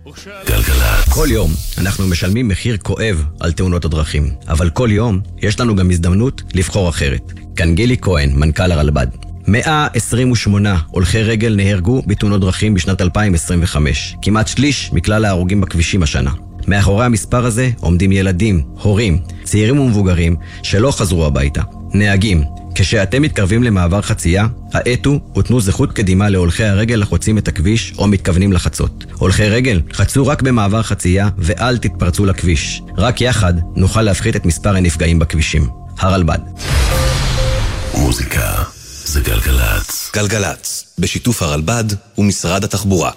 גלגלת. כל יום אנחנו משלמים מחיר כואב על תאונות הדרכים, אבל כל יום יש לנו גם הזדמנות לבחור אחרת. כאן גילי כהן, מנכ"ל הרלב"ד. 128 הולכי רגל נהרגו בתאונות דרכים בשנת 2025, כמעט שליש מכלל ההרוגים בכבישים השנה. מאחורי המספר הזה עומדים ילדים, הורים, צעירים ומבוגרים שלא חזרו הביתה. נהגים, כשאתם מתקרבים למעבר חצייה, האטו ותנו זכות קדימה להולכי הרגל לחוצים את הכביש או מתכוונים לחצות. הולכי רגל, חצו רק במעבר חצייה ואל תתפרצו לכביש. רק יחד נוכל להפחית את מספר הנפגעים בכבישים. הרלב"ד. מוזיקה זה גלגלת. גלגלת, בשיתוף הרלב"ד ומשרד התחבורה.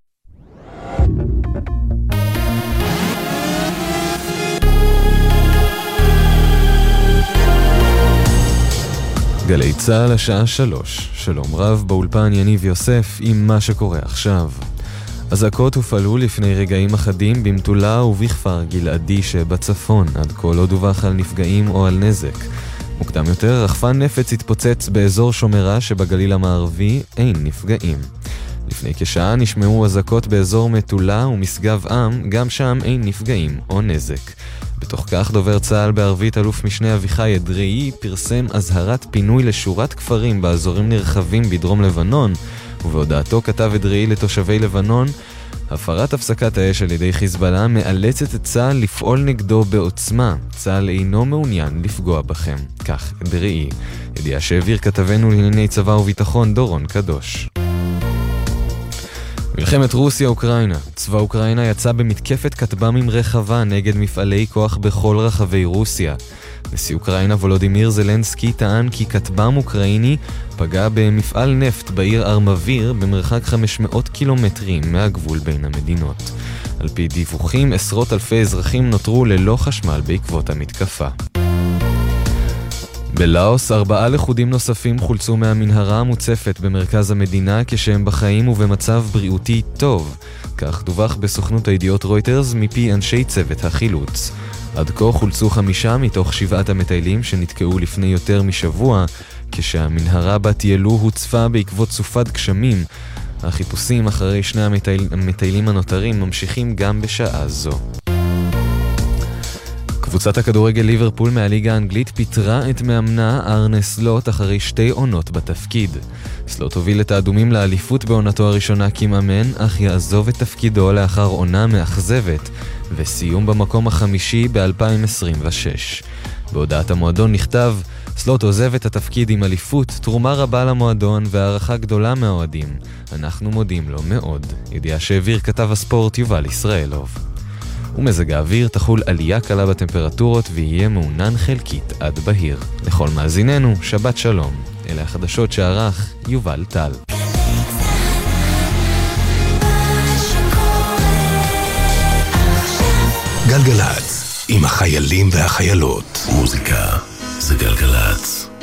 גלי צהל השעה 3. שלום רב, באולפן יניב יוסף עם מה שקורה עכשיו. אזעקות הופעלו לפני רגעים אחדים במטולה ובכפר גלעדי שבצפון, עד כה לא דווח על נפגעים או על נזק. מוקדם יותר, רחפן נפץ התפוצץ באזור שומרה שבגליל המערבי, אין נפגעים. לפני כשעה נשמעו אזעקות באזור מטולה ומשגב עם, גם שם אין נפגעים או נזק. בתוך כך דובר צה"ל בערבית אלוף משנה אביחי אדרעי פרסם אזהרת פינוי לשורת כפרים באזורים נרחבים בדרום לבנון, ובהודעתו כתב אדרעי לתושבי לבנון, הפרת הפסקת האש על ידי חיזבאללה מאלצת את צה"ל לפעול נגדו בעוצמה. צה"ל אינו מעוניין לפגוע בכם. כך אדרעי. ידיעה שהעביר כתבנו לענייני צבא וביטחון דורון קדוש. מלחמת רוסיה-אוקראינה. צבא אוקראינה יצא במתקפת כטב"מים רחבה נגד מפעלי כוח בכל רחבי רוסיה. נשיא אוקראינה וולודימיר זלנסקי טען כי כטב"ם אוקראיני פגע במפעל נפט בעיר ארמביר במרחק 500 קילומטרים מהגבול בין המדינות. על פי דיווחים, עשרות אלפי אזרחים נותרו ללא חשמל בעקבות המתקפה. בלאוס, 4 לכודים נוספים חולצו מהמנהרה המוצפת במרכז המדינה כשהם בחיים ובמצב בריאותי טוב. כך דווח בסוכנות הידיעות רויטרס מפי אנשי צוות החילוץ. עד כה חולצו 5 מתוך 7 המטיילים שנתקעו לפני יותר משבוע, כשהמנהרה בה טיילו הוצפה בעקבות סופת גשמים. החיפושים אחרי שני המטיילים הנותרים ממשיכים גם בשעה זו. קבוצת הכדורגל ליברפול מהליגה האנגלית פיטרה את מאמנה ארנה סלוט אחרי 2 עונות בתפקיד. סלוט הוביל את האדומים לאליפות בעונתו הראשונה כמאמן, אך יעזוב את תפקידו לאחר עונה מאכזבת, וסיום במקום החמישי ב-2026. בהודעת המועדון נכתב, סלוט עוזב את התפקיד עם אליפות, תרומה רבה למועדון והערכה גדולה מהאוהדים. אנחנו מודים לו מאוד. ידיעה שהעביר כתב הספורט יובל ישראלוב. ומזג האוויר תחול עלייה קלה בטמפרטורות ויהיה מעונן חלקית עד בהיר. לכל מאזיננו, שבת שלום. אלה החדשות שערך יובל טל. גלגלת, עם החיילים והחיילות. מוזיקה זה גלגלת.